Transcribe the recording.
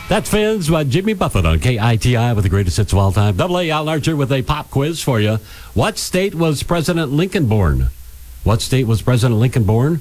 That's Fins by Jimmy Buffett on KITI with the greatest hits of all time. Double A Al Archer with a pop quiz for you. What state was President Lincoln born? What state was President Lincoln born?